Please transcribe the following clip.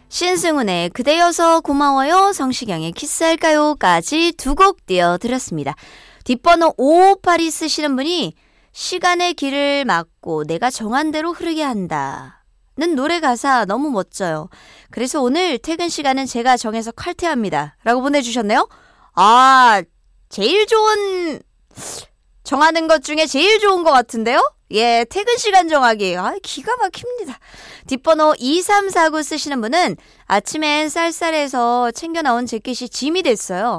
신승훈의 그대여서 고마워요, 성시경의 키스할까요까지 두 곡 띄워드렸습니다. 뒷번호 5582 쓰시는 분이 시간의 길을 막고 내가 정한 대로 흐르게 한다 는 노래 가사 너무 멋져요. 그래서 오늘 퇴근 시간은 제가 정해서 칼퇴합니다 라고 보내주셨네요. 제일 좋은 정하는 것 중에 제일 좋은 것 같은데요. 예, 퇴근 시간 정하기. 기가 막힙니다. 뒷번호 2349 쓰시는 분은 아침엔 쌀쌀해서 챙겨 나온 재킷이 짐이 됐어요.